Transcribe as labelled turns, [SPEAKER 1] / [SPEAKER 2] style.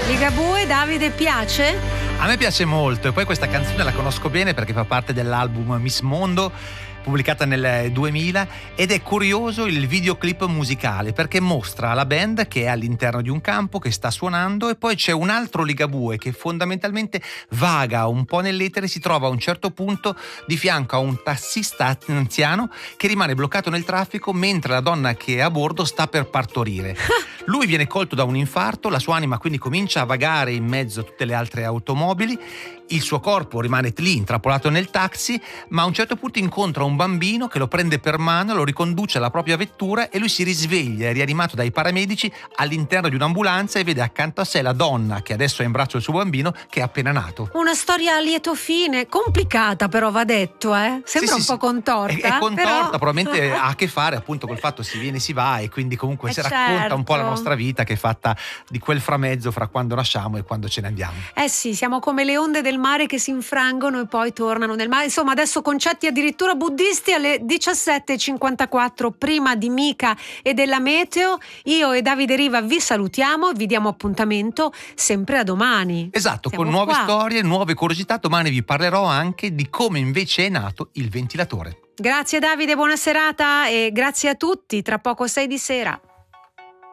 [SPEAKER 1] Ligabue, Davide, piace?
[SPEAKER 2] A me piace molto, e poi questa canzone la conosco bene perché fa parte dell'album Miss Mondo, pubblicata nel 2000, ed è curioso il videoclip musicale perché mostra la band che è all'interno di un campo che sta suonando, e poi c'è un altro Ligabue che fondamentalmente vaga un po' nell'etere, si trova a un certo punto di fianco a un tassista anziano che rimane bloccato nel traffico mentre la donna che è a bordo sta per partorire. Lui viene colto da un infarto, la sua anima quindi comincia a vagare in mezzo a tutte le altre automobili, il suo corpo rimane lì intrappolato nel taxi, ma a un certo punto incontra un bambino che lo prende per mano, lo riconduce alla propria vettura e lui si risveglia, è rianimato dai paramedici all'interno di un'ambulanza e vede accanto a sé la donna che adesso ha in braccio il suo bambino che è appena nato.
[SPEAKER 1] Una storia a lieto fine, complicata però, va detto, sembra un po' contorta.
[SPEAKER 2] È contorta,
[SPEAKER 1] però...
[SPEAKER 2] probabilmente ha a che fare appunto col fatto si viene e si va, e quindi comunque si racconta un po' la nostra vita, che è fatta di quel framezzo fra quando nasciamo e quando ce ne andiamo.
[SPEAKER 1] Sì, siamo come le onde del mare che si infrangono e poi tornano nel mare. Insomma, adesso concetti addirittura buddisti alle 17:54, prima di Mika e della meteo. Io e Davide Riva vi salutiamo, vi diamo appuntamento sempre a domani.
[SPEAKER 2] Esatto,
[SPEAKER 1] Siamo
[SPEAKER 2] con nuove
[SPEAKER 1] qua.
[SPEAKER 2] storie, nuove curiosità. Domani vi parlerò anche di come invece è nato il ventilatore.
[SPEAKER 1] Grazie Davide, buona serata e grazie a tutti. Tra poco 6 di sera.